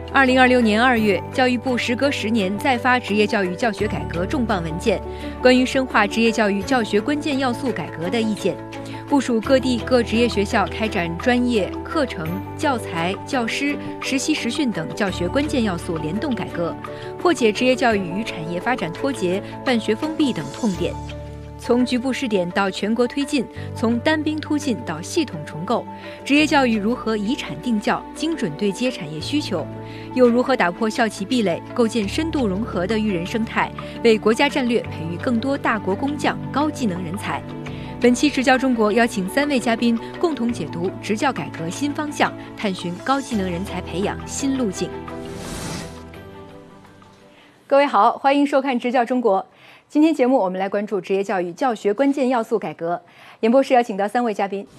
2026年2月，教育部时隔10年再发职业教育教学改革重磅文件，关于深化职业教育教学关键要素改革的意见，部署各地各职业学校开展专业课程、教材、教师、实习实训等教学关键要素联动改革，破解职业教育与产业发展脱节、办学封闭等痛点。从局部试点到全国推进，从单兵突进到系统重构，职业教育如何以产定教，精准对接产业需求？又如何打破校企壁垒，构建深度融合的育人生态，为国家战略培育更多大国工匠、高技能人才？本期执教中国邀请3位嘉宾共同解读职教改革新方向，探寻高技能人才培养新路径。各位好，欢迎收看《执教中国》。今天节目我们来关注职业教育教学关键要素改革。演播室邀请到3位嘉宾。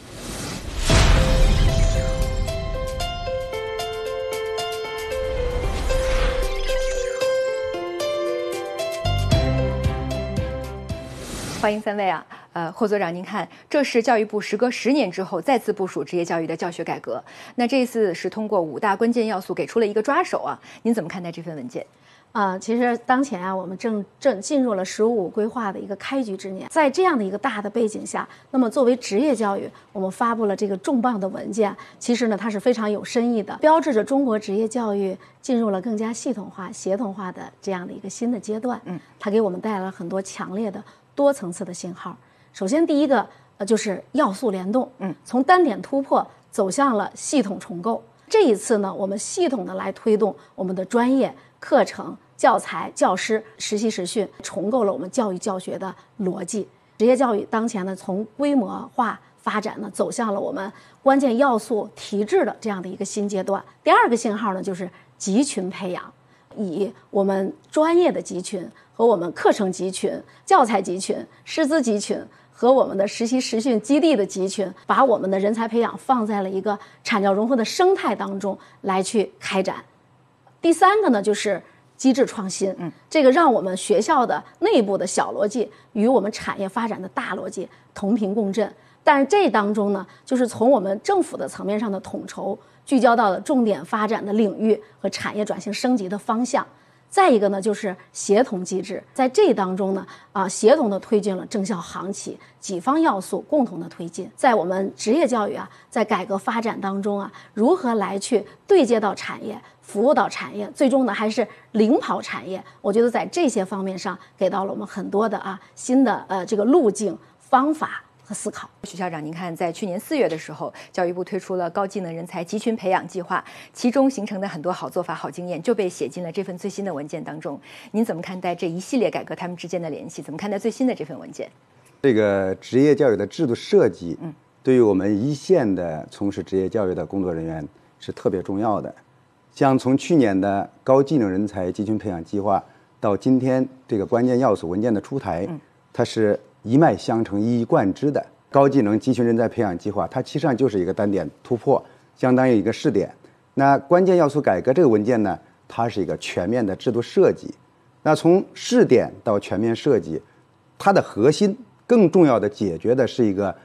欢迎3位啊。霍所长，您看，这是教育部时隔10年之后再次部署职业教育的教学改革。那这次是通过5大关键要素给出了一个抓手啊，您怎么看待这份文件？ 其实当前啊，我们正进入了“15规划”的一个开局之年，在这样的一个大的背景下，那么作为职业教育，我们发布了这个重磅的文件，其实呢，它是非常有深意的，标志着中国职业教育进入了更加系统化、协同化的这样的一个新的阶段。它给我们带来了很多强烈的多层次的信号。首先，第一个就是要素联动，从单点突破走向了系统重构。这一次呢，我们系统的来推动我们的专业课程、教材、教师、实习实训，重构了我们教育教学的逻辑。职业教育当前呢，从规模化发展呢，走向了我们关键要素提质的这样的一个新阶段。第二个信号呢，就是集群培养，以我们专业的集群和我们课程集群、教材集群、师资集群和我们的实习实训基地的集群，把我们的人才培养放在了一个产教融合的生态当中来去开展。第三个呢，就是机制创新，这个让我们学校的内部的小逻辑与我们产业发展的大逻辑同频共振。但是这当中呢，就是从我们政府的层面上的统筹，聚焦到了重点发展的领域和产业转型升级的方向。再一个呢，就是协同机制，在这当中呢，协同的推进了正效行企几方要素共同的推进。在我们职业教育在改革发展当中如何来去对接到产业，服务到产业，最终呢还是领跑产业。我觉得在这些方面上给到了我们很多的新的这个路径、方法和思考。 徐校长，您看，在去年4月的时候，教育部推出了高技能人才集群培养计划，其中形成的很多好做法、好经验就被写进了这份最新的文件当中。您怎么看待这一系列改革它们之间的联系？怎么看待最新的这份文件？ 这个职业教育的制度设计，对于我们一线的从事职业教育的工作人员是特别重要的。像从去年的高技能人才集群培养计划到今天这个关键要素文件的出台，它是一脉相承、一以贯之的。高技能集群人才培养计划，它其实上就是一个单点突破，相当于一个试点。那关键要素改革这个文件呢，它是一个全面的制度设计。那从试点到全面设计，它的核心更重要的解决的是一个